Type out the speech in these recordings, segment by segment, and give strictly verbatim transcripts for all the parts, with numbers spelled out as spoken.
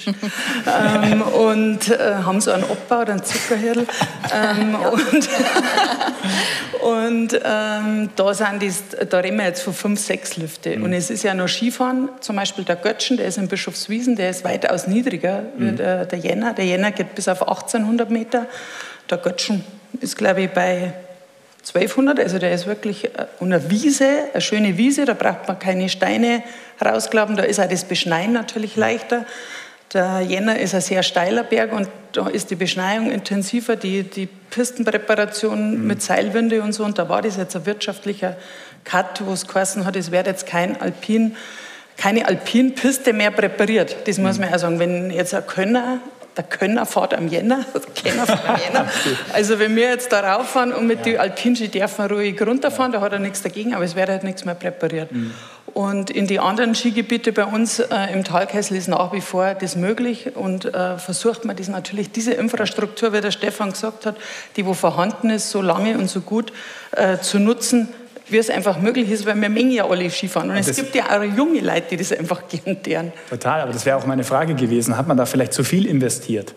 ähm, und äh, haben so einen Abbau, einen Zuckerhirl. Ähm, ja. Und, und ähm, da, sind die, da reden wir jetzt von fünf, sechs Lifte. Mhm. Und es ist ja noch Skifahren, zum Beispiel der Götschen, der ist in Bischofswiesen, der ist weitaus niedriger mhm. wie der, der Jänner. Der Jänner geht bis auf achtzehnhundert Meter. Der Götschen ist, glaube ich, bei zwölfhundert, also der ist wirklich eine Wiese, eine schöne Wiese, da braucht man keine Steine rausklappen, da ist auch das Beschneien natürlich leichter. Der Jänner ist ein sehr steiler Berg und da ist die Beschneiung intensiver, die, die Pistenpräparation mhm. mit Seilwinde und so, und da war das jetzt ein wirtschaftlicher Cut, wo es geheißen hat, es wird jetzt kein Alpin, keine Alpinpiste mehr präpariert. Das muss man auch sagen, wenn jetzt ein Könner, der Könner fährt am Jänner, Kenner fährt am Jänner. Also wenn wir jetzt da rauffahren und mit ja. den Alpinski dürfen wir ruhig runterfahren, da hat er nichts dagegen, aber es wird halt nichts mehr präpariert. Mhm. Und in die anderen Skigebiete bei uns äh, im Talkessel ist nach wie vor das möglich und äh, versucht man das natürlich, diese Infrastruktur, wie der Stefan gesagt hat, die wo vorhanden ist, so lange und so gut äh, zu nutzen, wie es einfach möglich ist, weil wir mengen ja alle Skifahren. Und, und es gibt ja auch junge Leute, die das einfach gerne deren. Total, aber das wäre auch meine Frage gewesen. Hat man da vielleicht zu viel investiert?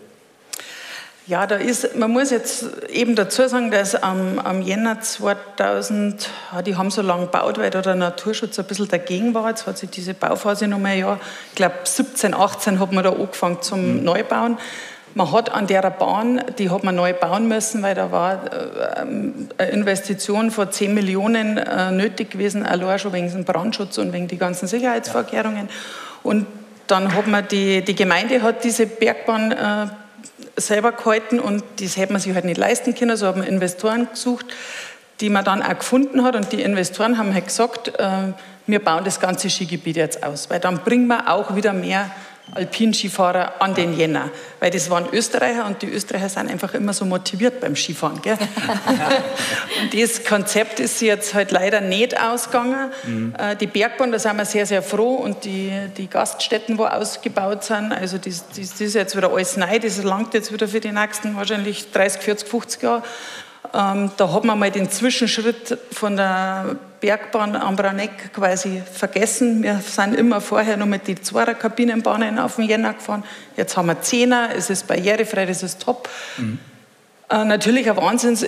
Ja, da ist, man muss jetzt eben dazu sagen, dass am, am Jänner zweitausend, die haben so lange gebaut, weil da der Naturschutz ein bisschen dagegen war. Jetzt hat sich diese Bauphase noch mal, ja, ich glaube siebzehn, achtzehn hat man da angefangen zum mhm. Neubauen. Man hat an der Bahn, die hat man neu bauen müssen, weil da war äh, eine Investition von zehn Millionen äh, nötig gewesen, allein schon wegen dem Brandschutz und wegen den ganzen Sicherheitsvorkehrungen. Und dann hat man die, die Gemeinde hat diese Bergbahn äh, selber gehalten und das hätte man sich halt nicht leisten können. So hat man Investoren gesucht, die man dann auch gefunden hat. Und die Investoren haben halt gesagt, äh, wir bauen das ganze Skigebiet jetzt aus, weil dann bringen wir auch wieder mehr Alpinskifahrer an den Jänner, weil das waren Österreicher und die Österreicher sind einfach immer so motiviert beim Skifahren. Gell? Und das Konzept ist jetzt halt leider nicht ausgegangen. Mhm. Die Bergbahn, da sind wir sehr, sehr froh und die, die Gaststätten, wo ausgebaut sind, also das, das, das ist jetzt wieder alles neu, das langt jetzt wieder für die nächsten wahrscheinlich dreißig, vierzig, fünfzig Jahre. Ähm, da hat man mal den Zwischenschritt von der Bergbahn am Braneck quasi vergessen. Wir sind immer vorher noch mit den Zweier-Kabinenbahnen auf den Jänner gefahren. Jetzt haben wir Zehner, es ist barrierefrei, das ist top. Mhm. Äh, natürlich eine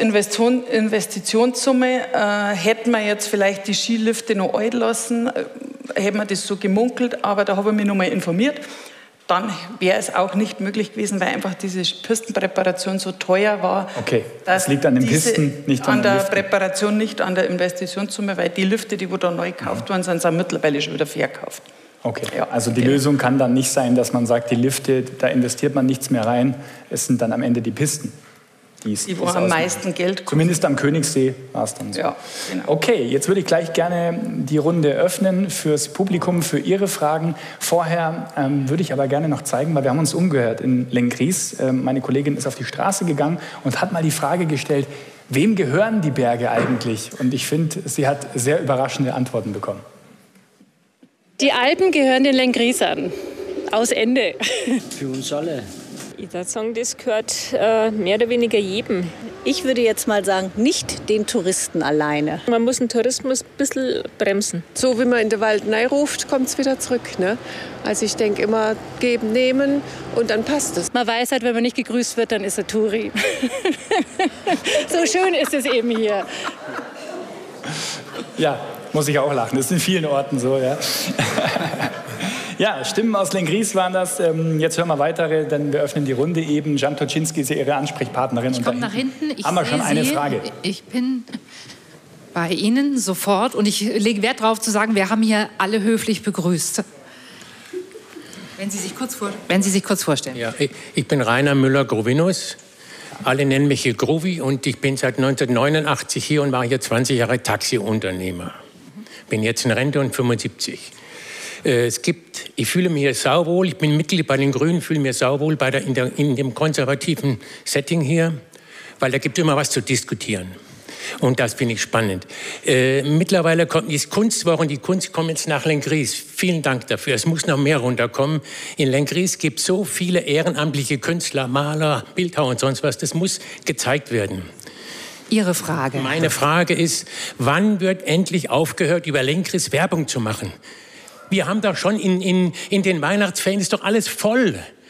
Wahnsinns-Investitionssumme. Äh, hätten wir jetzt vielleicht die Skilifte noch alt lassen, äh, hätten wir das so gemunkelt, aber da habe ich mich noch mal informiert. Dann wäre es auch nicht möglich gewesen, weil einfach diese Pistenpräparation so teuer war. Okay, das liegt an den Pisten, nicht an, an der Liften. Präparation, nicht an der Investitionssumme, weil die Lifte, die wo da neu gekauft worden sind, sind mittlerweile schon wieder verkauft. Okay, ja, also die genau. Lösung kann dann nicht sein, dass man sagt, die Lifte, da investiert man nichts mehr rein, es sind dann am Ende die Pisten. Die, die wo am meisten Geld kosten. Zumindest am Königssee war es dann so. Ja, genau. Okay, jetzt würde ich gleich gerne die Runde öffnen fürs Publikum, für Ihre Fragen. Vorher ähm, würde ich aber gerne noch zeigen, weil wir haben uns umgehört in Lenggries. Ähm, meine Kollegin ist auf die Straße gegangen und hat mal die Frage gestellt, wem gehören die Berge eigentlich? Und ich finde, sie hat sehr überraschende Antworten bekommen. Die Alpen gehören den Lenggriesern. Aus Ende. Für uns alle. Ich würde sagen, das gehört äh, mehr oder weniger jedem. Ich würde jetzt mal sagen, nicht den Touristen alleine. Man muss den Tourismus ein bisschen bremsen. So wie man in den Wald ruft, kommt es wieder zurück. Ne? Also ich denke immer, geben, nehmen und dann passt es. Man weiß halt, wenn man nicht gegrüßt wird, dann ist er Touri. So schön ist es eben hier. Ja, muss ich auch lachen. Das ist in vielen Orten so, ja. Ja, Stimmen aus Lenggries waren das. Jetzt hören wir weitere, denn wir öffnen die Runde eben. Jan Toczynski ist Ihre Ansprechpartnerin. Ich komme nach hinten. Ich haben wir schon eine Sie. Frage. Ich bin bei Ihnen sofort und ich lege Wert darauf zu sagen, wir haben hier alle höflich begrüßt. Wenn Sie sich kurz, vor, wenn Sie sich kurz vorstellen. Ja, ich, ich bin Rainer Müller-Grovinus. Alle nennen mich hier Grovi und ich bin seit neunzehnhundertneunundachtzig hier und war hier zwanzig Jahre Taxiunternehmer. Bin jetzt in Rente und fünfundsiebzig. Es gibt, ich fühle mich hier sauwohl, ich bin Mitglied bei den Grünen, fühle mich sauwohl bei der, in, der, in dem konservativen Setting hier, weil da gibt es immer was zu diskutieren. Und das finde ich spannend. Äh, mittlerweile kommt die Kunstwoche und die Kunst kommt jetzt nach Lenggries. Vielen Dank dafür. Es muss noch mehr runterkommen. In Lenggries gibt es so viele ehrenamtliche Künstler, Maler, Bildhauer und sonst was. Das muss gezeigt werden. Ihre Frage. Meine Frage ist, wann wird endlich aufgehört, über Lenggries Werbung zu machen? Wir haben doch schon in, in, in den Weihnachtsferien, ist doch alles voll.